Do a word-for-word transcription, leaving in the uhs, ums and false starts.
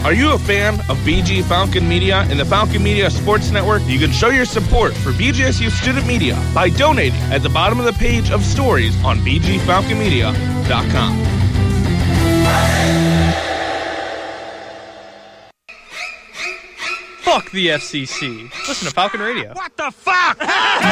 Are you a fan of B G Falcon Media and the Falcon Media Sports Network? You can show your support for B G S U Student Media by donating at the bottom of the page of stories on b g falcon media dot com. Fuck the F C C. Listen to Falcon Radio. What the fuck?